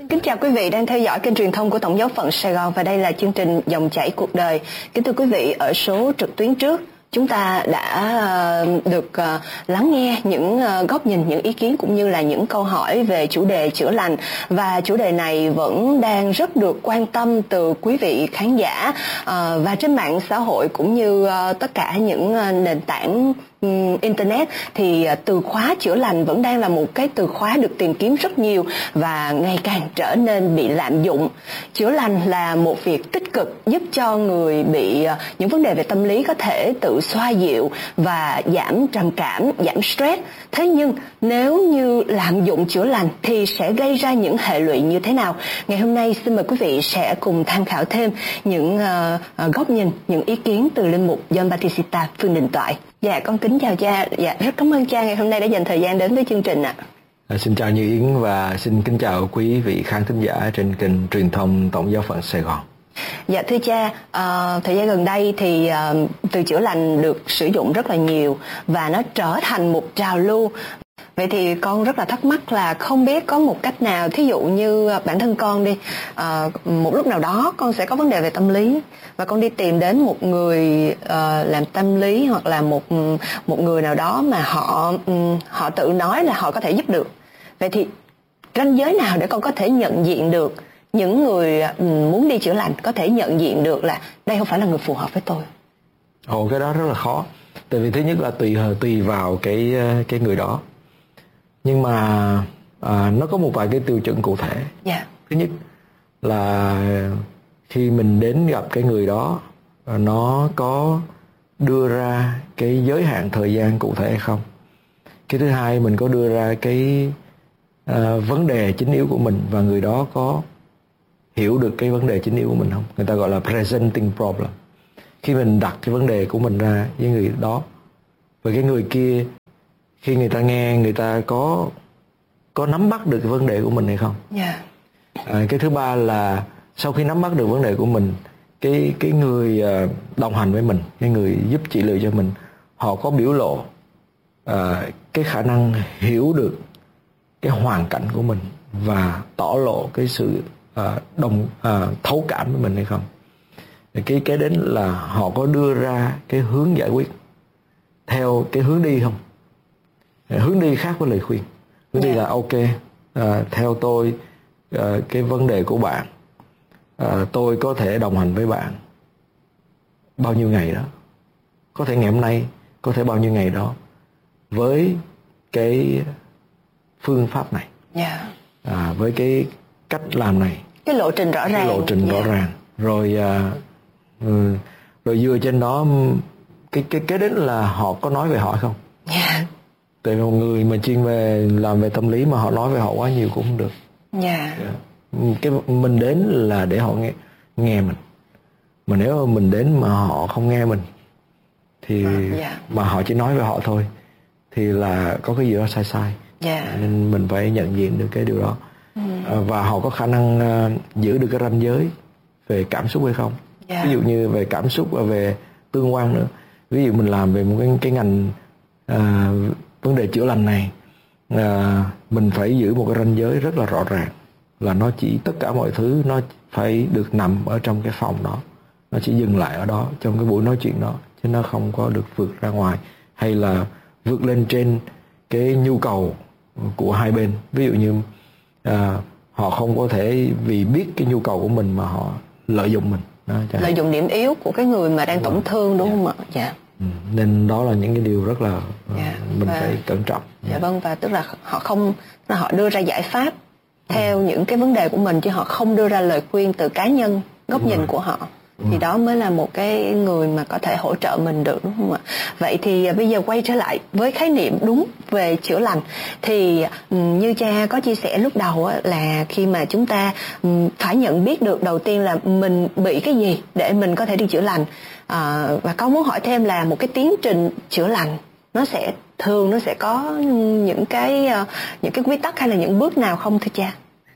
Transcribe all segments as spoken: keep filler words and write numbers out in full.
Kính chào quý vị đang theo dõi kênh truyền thông của Tổng giáo phận Sài Gòn và đây là chương trình Dòng chảy cuộc đời. Kính thưa quý vị, ở số trực tuyến trước chúng ta đã được lắng nghe những góc nhìn, những ý kiến cũng như là những câu hỏi về chủ đề chữa lành, và chủ đề này vẫn đang rất được quan tâm từ quý vị khán giả và trên mạng xã hội cũng như tất cả những nền tảng Internet. Thì từ khóa chữa lành vẫn đang là một cái từ khóa được tìm kiếm rất nhiều và ngày càng trở nên bị lạm dụng. Chữa lành là một việc tích cực giúp cho người bị những vấn đề về tâm lý có thể tự xoa dịu và giảm trầm cảm, giảm stress. Thế nhưng nếu như lạm dụng chữa lành thì sẽ gây ra những hệ lụy như thế nào? Ngày hôm nay xin mời quý vị sẽ cùng tham khảo thêm những uh, góc nhìn, những ý kiến từ linh mục John Batista Phương Đình Toại. Dạ, con kính chào cha. Dạ, rất cảm ơn cha ngày hôm nay đã dành thời gian đến với chương trình ạ. À, xin chào Như Yến và xin kính chào quý vị khán thính giả trên kênh truyền thông Tổng giáo phận Sài Gòn. Dạ thưa cha, uh, thời gian gần đây thì uh, từ chữa lành được sử dụng rất là nhiều và nó trở thành một trào lưu. Vậy thì con rất là thắc mắc là không biết có một cách nào, thí dụ như bản thân con đi, uh, một lúc nào đó con sẽ có vấn đề về tâm lý và con đi tìm đến một người uh, làm tâm lý hoặc là một một người nào đó mà họ um, họ tự nói là họ có thể giúp được. Vậy thì ranh giới nào để con có thể nhận diện được những người um, muốn đi chữa lành có thể nhận diện được là đây không phải là người phù hợp với tôi? Ồ, cái đó rất là khó. Tại vì thứ nhất là tùy tùy vào cái cái người đó. Nhưng mà à, nó có một vài cái tiêu chuẩn cụ thể. Yeah. Thứ nhất là khi mình đến gặp cái người đó, nó có đưa ra cái giới hạn thời gian cụ thể hay không. Cái thứ hai, mình có đưa ra cái à, vấn đề chính yếu của mình và người đó có hiểu được cái vấn đề chính yếu của mình không. Người ta gọi là presenting problem. Khi mình đặt cái vấn đề của mình ra với người đó, và cái người kia khi người ta nghe, người ta có có nắm bắt được cái vấn đề của mình hay không. Yeah. À, cái thứ ba là sau khi nắm bắt được vấn đề của mình, cái cái người đồng hành với mình, cái người giúp trị liệu cho mình, họ có biểu lộ à, cái khả năng hiểu được cái hoàn cảnh của mình và tỏ lộ cái sự à, đồng à, thấu cảm với mình hay không. Cái cái đến là họ có đưa ra cái hướng giải quyết theo cái hướng đi không. Hướng đi khác với lời khuyên. Hướng yeah. đi là ok, à, theo tôi à, cái vấn đề của bạn, à, tôi có thể đồng hành với bạn bao nhiêu ngày đó, có thể ngày hôm nay, có thể bao nhiêu ngày đó, với cái phương pháp này, yeah. à, với cái cách làm này, cái lộ trình rõ ràng, cái lộ trình yeah. rõ ràng, rồi à, ừ, rồi dựa trên đó cái cái cái đến là họ có nói về họ không. Yeah. Tại một người mà chuyên về làm về tâm lý mà họ nói về họ quá nhiều cũng không được. Yeah. Yeah. Cái mình đến là để họ nghe nghe mình. Mà nếu mà mình đến mà họ không nghe mình thì yeah. mà họ chỉ nói về họ thôi thì là có cái gì đó sai sai. Yeah. Nên mình phải nhận diện được cái điều đó. Ừ. Và họ có khả năng uh, giữ được cái ranh giới về cảm xúc hay không. Yeah. Ví dụ như về cảm xúc và về tương quan nữa. Ví dụ mình làm về một cái, cái ngành à, vấn đề chữa lành này, à, mình phải giữ một cái ranh giới rất là rõ ràng, là nó chỉ tất cả mọi thứ nó phải được nằm ở trong cái phòng đó, nó chỉ dừng lại ở đó trong cái buổi nói chuyện đó, chứ nó không có được vượt ra ngoài hay là vượt lên trên cái nhu cầu của hai bên. Ví dụ như à, họ không có thể vì biết cái nhu cầu của mình mà họ lợi dụng mình đó, lợi dụng điểm yếu của cái người mà đang tổn thương, đúng không ạ? Dạ. Ừ, nên đó là những cái điều rất là yeah, mình và, phải cẩn trọng. Dạ yeah. Vâng, và tức là họ không là họ đưa ra giải pháp theo ừ. những cái vấn đề của mình, chứ họ không đưa ra lời khuyên từ cá nhân, góc đúng nhìn rồi. Của họ. Thì đó mới là một cái người mà có thể hỗ trợ mình được, đúng không ạ? Vậy thì bây giờ quay trở lại với khái niệm đúng về chữa lành. Thì như cha có chia sẻ lúc đầu là khi mà chúng ta phải nhận biết được đầu tiên là mình bị cái gì để mình có thể đi chữa lành. À, và con muốn hỏi thêm là một cái tiến trình chữa lành nó sẽ thường nó sẽ có những cái những cái quy tắc hay là những bước nào không thưa cha?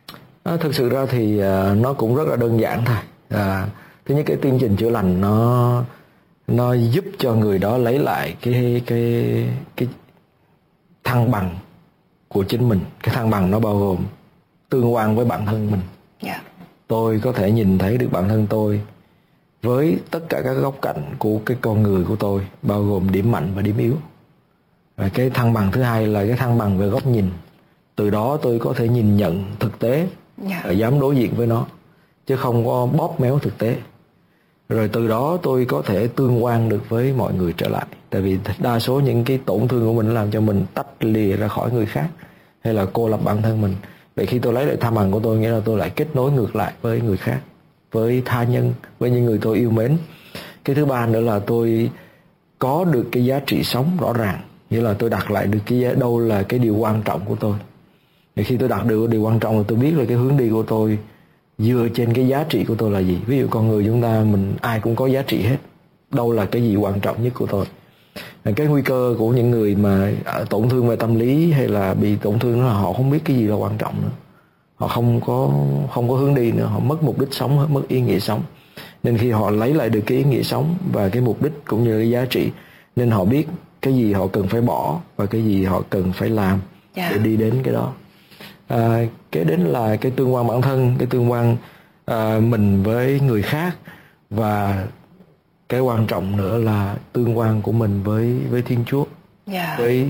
À, thực sự ra thì uh, nó cũng rất là đơn giản thôi. À, thứ nhất, cái tiến trình chữa lành nó nó giúp cho người đó lấy lại cái cái cái thăng bằng của chính mình. Cái thăng bằng nó bao gồm tương quan với bản thân mình. Yeah. Tôi có thể nhìn thấy được bản thân tôi với tất cả các góc cạnh của cái con người của tôi, bao gồm điểm mạnh và điểm yếu. Và cái thăng bằng thứ hai là cái thăng bằng về góc nhìn. Từ đó tôi có thể nhìn nhận thực tế Yeah. và dám đối diện với nó, chứ không có bóp méo thực tế. Rồi từ đó tôi có thể tương quan được với mọi người trở lại. Tại vì đa số những cái tổn thương của mình làm cho mình tách lìa ra khỏi người khác, hay là cô lập bản thân mình. Vậy khi tôi lấy lại thăng bằng của tôi, nghĩa là tôi lại kết nối ngược lại với người khác, với tha nhân, với những người tôi yêu mến. Cái thứ ba nữa là tôi có được cái giá trị sống rõ ràng, nghĩa là tôi đặt lại được cái đâu là cái điều quan trọng của tôi. Thì khi tôi đặt được điều quan trọng là tôi biết là cái hướng đi của tôi dựa trên cái giá trị của tôi là gì. Ví dụ con người chúng ta, mình ai cũng có giá trị hết, đâu là cái gì quan trọng nhất của tôi. Cái nguy cơ của những người mà tổn thương về tâm lý hay là bị tổn thương đó là họ không biết cái gì là quan trọng nữa, họ không có không có hướng đi nữa, họ mất mục đích sống, mất ý nghĩa sống. Nên khi họ lấy lại được cái ý nghĩa sống và cái mục đích cũng như cái giá trị, nên họ biết cái gì họ cần phải bỏ và cái gì họ cần phải làm yeah. để đi đến cái đó. À, cái đến là cái tương quan bản thân, cái tương quan à, mình với người khác, và cái quan trọng nữa là tương quan của mình với với Thiên Chúa, yeah. với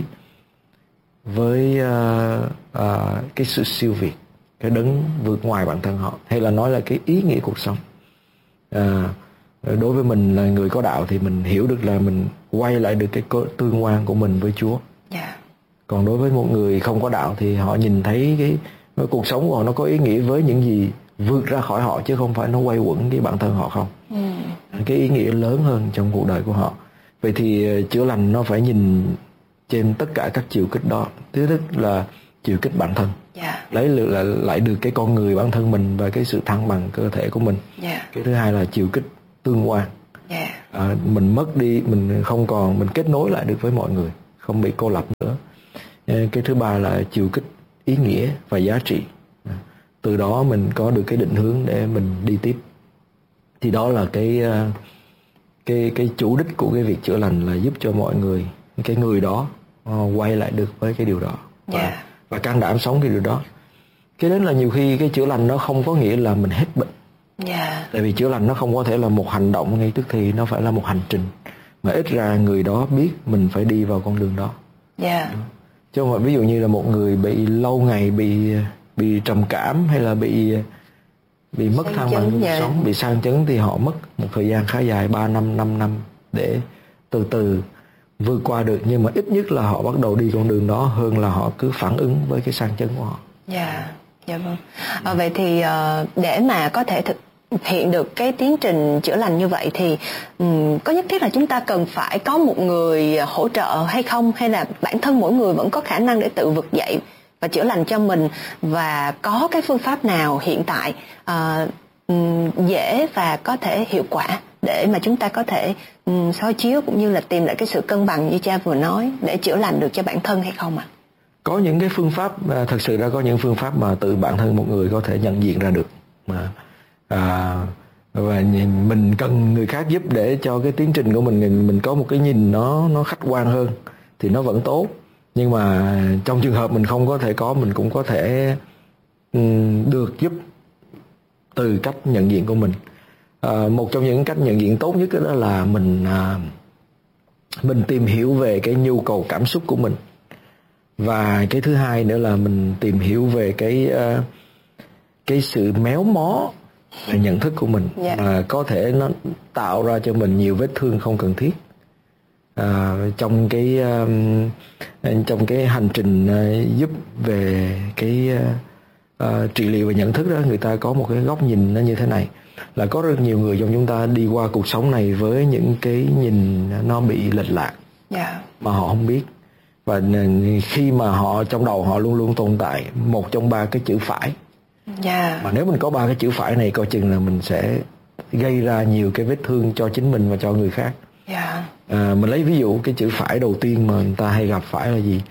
với uh, uh, cái sự siêu việt, cái đấng vượt ngoài bản thân họ, hay là nói là cái ý nghĩa cuộc sống. À, đối với mình là người có đạo thì mình hiểu được là mình quay lại được cái tương quan của mình với Chúa. Yeah. Còn đối với một người không có đạo thì họ nhìn thấy cái, cái cuộc sống của họ nó có ý nghĩa với những gì vượt ra khỏi họ, chứ không phải nó quay quẩn cái bản thân họ không. Ừ. Cái ý nghĩa lớn hơn trong cuộc đời của họ. Vậy thì chữa lành nó phải nhìn trên tất cả các chiều kích đó. Thứ nhất là chiều kích bản thân, yeah. lấy lại, lại được cái con người bản thân mình và cái sự thăng bằng cơ thể của mình. Yeah. Cái thứ hai là chiều kích tương quan. Yeah. À, mình mất đi, mình không còn, mình kết nối lại được với mọi người, không bị cô lập nữa. Cái thứ ba là chiều kích ý nghĩa và giá trị. Từ đó mình có được cái định hướng để mình đi tiếp. Thì đó là cái cái cái chủ đích của cái việc chữa lành, là giúp cho mọi người, cái người đó quay lại được với cái điều đó và, yeah. và can đảm sống cái điều đó. Cái đến là nhiều khi cái chữa lành nó không có nghĩa là mình hết bệnh. Yeah. Tại vì chữa lành nó không có thể là một hành động ngay tức thì, nó phải là một hành trình mà ít ra người đó biết mình phải đi vào con đường đó. Yeah. Chứ không phải ví dụ như là một người bị lâu ngày bị bị trầm cảm hay là bị bị mất thăng bằng cuộc sống, bị sang chấn, thì họ mất một thời gian khá dài, ba năm, năm năm để từ từ vượt qua được. Nhưng mà ít nhất là họ bắt đầu đi con đường đó, hơn là họ cứ phản ứng với cái sang chấn của họ. Dạ, yeah. Dạ vâng. À, vậy thì uh, để mà có thể thực hiện được cái tiến trình chữa lành như vậy thì um, có nhất thiết là chúng ta cần phải có một người hỗ trợ hay không, hay là bản thân mỗi người vẫn có khả năng để tự vực dậy và chữa lành cho mình, và có cái phương pháp nào hiện tại uh, um, dễ và có thể hiệu quả để mà chúng ta có thể um, soi chiếu cũng như là tìm lại cái sự cân bằng như cha vừa nói để chữa lành được cho bản thân hay không ạ? À? Có những cái phương pháp, thật sự ra có những phương pháp mà tự bản thân một người có thể nhận diện ra được mà à, và mình cần người khác giúp để cho cái tiến trình của mình mình có một cái nhìn nó nó khách quan hơn thì nó vẫn tốt. Nhưng mà trong trường hợp mình không có thể có, mình cũng có thể um, được giúp từ cách nhận diện của mình. À, một trong những cách nhận diện tốt nhất đó là mình à, mình tìm hiểu về cái nhu cầu cảm xúc của mình. Và cái thứ hai nữa là mình tìm hiểu về cái uh, cái sự méo mó về nhận thức của mình, yeah. mà có thể nó tạo ra cho mình nhiều vết thương không cần thiết. À, trong cái uh, trong cái hành trình uh, giúp về cái uh, uh, trị liệu và nhận thức đó, người ta có một cái góc nhìn nó như thế này, là có rất nhiều người trong chúng ta đi qua cuộc sống này với những cái nhìn nó bị lệch lạc, yeah. mà họ không biết. Và khi mà họ trong đầu họ luôn luôn tồn tại một trong ba cái chữ phải, yeah. mà nếu mình có ba cái chữ phải này, coi chừng là mình sẽ gây ra nhiều cái vết thương cho chính mình và cho người khác. Yeah. À, mình lấy ví dụ cái chữ phải đầu tiên mà người ta hay gặp phải là gì?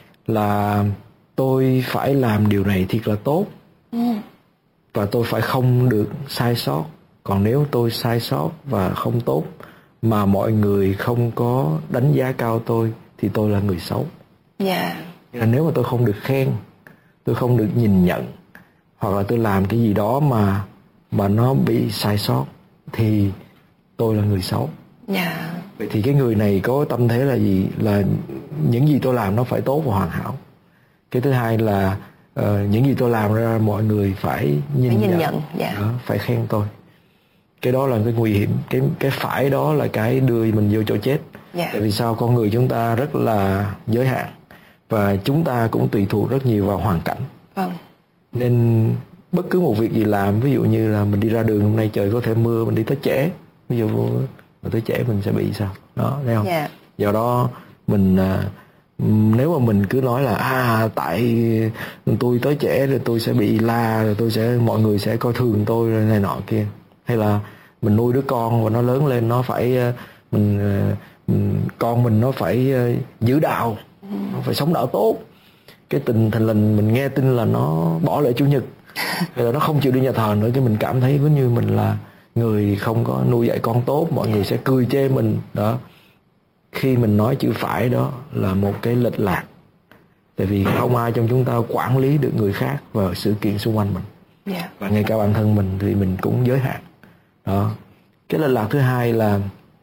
Là tôi phải làm điều này thiệt là tốt, mm. và tôi phải không được sai sót. Còn nếu tôi sai sót và không tốt mà mọi người không có đánh giá cao tôi thì tôi là người xấu. Yeah. Nếu mà tôi không được khen, tôi không được nhìn nhận, hoặc là tôi làm cái gì đó mà mà nó bị sai sót thì tôi là người xấu. Yeah. Vậy thì cái người này có tâm thế là gì? Là những gì tôi làm nó phải tốt và hoàn hảo. Cái thứ hai là uh, những gì tôi làm ra mọi người phải nhìn, phải nhìn nhận, nhận. Yeah. đó, phải khen tôi. Cái đó là cái nguy hiểm. Cái cái phải đó là cái đưa mình vô chỗ chết. Yeah. Tại vì sao? Con người chúng ta rất là giới hạn và chúng ta cũng tùy thuộc rất nhiều vào hoàn cảnh. Vâng. Nên bất cứ một việc gì làm, ví dụ như là mình đi ra đường hôm nay trời có thể mưa, mình đi tới trễ, ví dụ mà tới trễ mình sẽ bị sao đó, thấy không? Yeah. Do đó mình nếu mà mình cứ nói là à tại tôi tới trễ rồi tôi sẽ bị la, rồi tôi sẽ mọi người sẽ coi thường tôi rồi này nọ kia, hay là mình nuôi đứa con và nó lớn lên nó phải mình, mình con mình nó phải giữ đạo, nó phải sống đạo tốt, cái tình thành lình mình nghe tin là nó bỏ lễ chủ nhật hay là nó không chịu đi nhà thờ nữa, cái mình cảm thấy giống như mình là người không có nuôi dạy con tốt, mọi người sẽ cười chê mình đó. Khi mình nói chữ phải đó là một cái lệch lạc, tại vì không ai trong chúng ta quản lý được người khác và sự kiện xung quanh mình. Yeah. Và ngay cả bản thân mình thì mình cũng giới hạn đó. Cái lệch lạc thứ hai là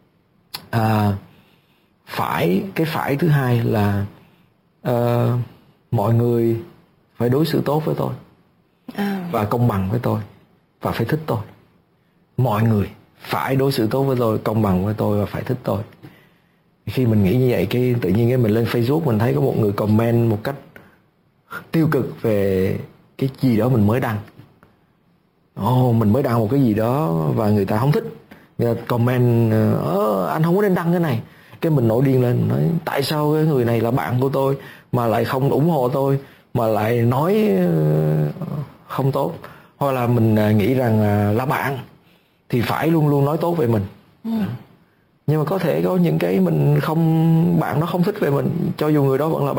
à, phải cái phải thứ hai là à, mọi người phải đối xử tốt với tôi à. và công bằng với tôi và phải thích tôi. Mọi người phải đối xử tốt với tôi, công bằng với tôi và phải thích tôi. Khi mình nghĩ như vậy, cái tự nhiên cái mình lên Facebook mình thấy có một người comment một cách tiêu cực về cái gì đó mình mới đăng. Ồ, oh, mình mới đăng một cái gì đó và người ta không thích, người ta comment ơ anh không có nên đăng cái này. Cái mình nổi điên lên, nói tại sao cái người này là bạn của tôi mà lại không ủng hộ tôi, mà lại nói không tốt. Hoặc là mình nghĩ rằng là bạn thì phải luôn luôn nói tốt về mình. Ừ. Nhưng mà có thể có những cái mình không, bạn nó không thích về mình, cho dù người đó vẫn là bạn.